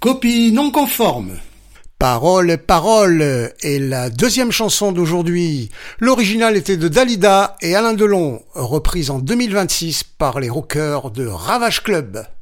Copie non conforme. Parole, parole est la deuxième chanson d'aujourd'hui. L'original était de Dalida et Alain Delon, reprise en 2026 par les rockers de Ravage Club.